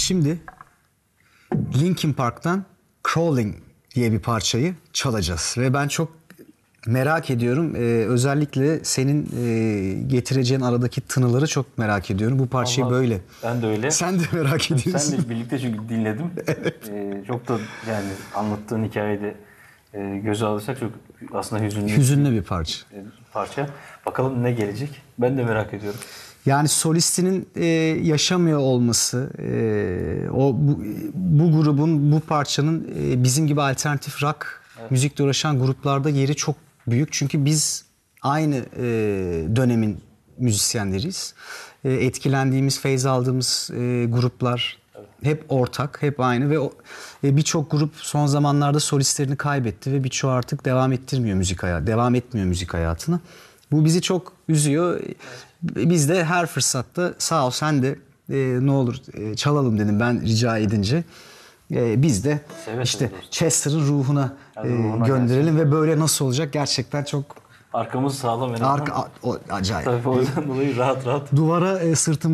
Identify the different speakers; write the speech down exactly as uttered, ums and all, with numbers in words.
Speaker 1: Şimdi Linkin Park'tan Crawling diye bir parçayı çalacağız. Ve ben çok merak ediyorum. Ee, özellikle senin e, getireceğin aradaki tınıları çok merak ediyorum. Bu parçayı
Speaker 2: Vallahi
Speaker 1: böyle.
Speaker 2: Ben de öyle.
Speaker 1: Sen de merak ediyorsun.
Speaker 2: Senle birlikte çünkü dinledim. Evet. Ee, çok da yani anlattığın hikayede e, göze alırsak çok aslında hüzünlü,
Speaker 1: Hüzünlü bir parça.
Speaker 2: bir parça. Bakalım ne gelecek? Ben de merak ediyorum.
Speaker 1: Yani solistinin e, yaşamıyor olması, e, o bu, bu grubun, bu parçanın e, bizim gibi alternatif rock evet. müzikle uğraşan gruplarda yeri çok büyük. Çünkü biz aynı e, dönemin müzisyenleriyiz. E, etkilendiğimiz, feyz aldığımız e, gruplar evet. hep ortak, hep aynı ve e, birçok grup son zamanlarda solistlerini kaybetti ve birçoğu artık devam ettirmiyor müzik hayatı, devam etmiyor müzik hayatını. Bu bizi çok üzüyor. Evet. Biz de her fırsatta sağ ol sen de e, ne olur e, çalalım dedim ben rica edince. E, biz de seve işte seve Chester'ın ruhuna, e, ruhuna gönderelim gelsin. Ve böyle nasıl olacak gerçekten çok...
Speaker 2: Arkamız sağlam en
Speaker 1: Arka, o, acayip.
Speaker 2: Tabii o yüzden dolayı rahat rahat.
Speaker 1: Duvara e, sırtımı